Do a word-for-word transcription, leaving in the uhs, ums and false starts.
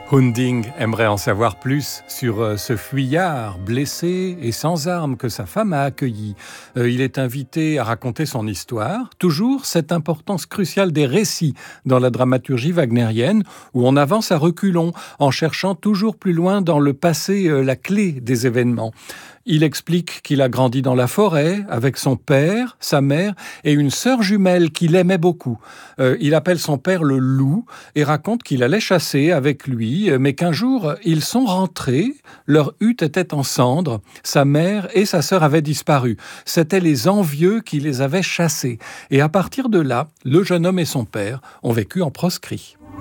Hunding aimerait en savoir plus sur euh, ce fuyard blessé et sans armes que sa femme a accueilli. Euh, il est invité à raconter son histoire, toujours cette importance cruciale des récits dans la dramaturgie wagnérienne, où on avance à reculons, en cherchant toujours plus loin dans le passé euh, la clé des événements. Il explique qu'il a grandi dans la forêt avec son père, sa mère et une sœur jumelle qu'il aimait beaucoup. Euh, il appelle son père le loup et raconte qu'il allait chasser avec lui, mais qu'un jour, ils sont rentrés, leur hutte était en cendres, sa mère et sa sœur avaient disparu. C'étaient les envieux qui les avaient chassés. Et à partir de là, le jeune homme et son père ont vécu en proscrit.